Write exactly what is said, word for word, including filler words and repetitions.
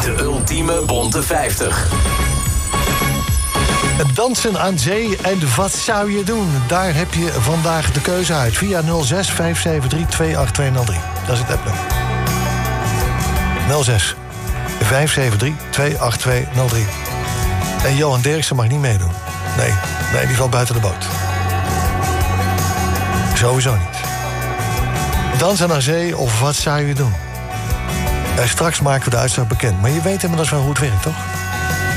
De ultieme bonte vijftig. Dansen aan zee en wat zou je doen? Daar heb je vandaag de keuze uit. Via nul zes vijf zeven drie twee acht twee nul drie. Dat is het appnummer. nul zes vijf zeven drie twee acht twee nul drie. En Johan Derksen mag niet meedoen. Nee, nee, die valt buiten de boot. Sowieso niet. Dansen aan zee of wat zou je doen? En straks maken we de uitslag bekend. Maar je weet inmiddels wel hoe het werkt, toch?